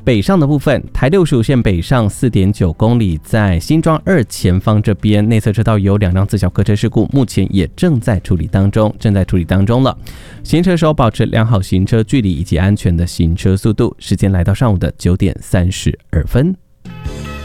北上的部分，台65线北上 4.9 公里，在新庄2前方这边内侧车道有2辆自小客车事故，目前也正在处理当中了。行车时候保持良好行车距离以及安全的行车速度。时间来到上午的9点32分。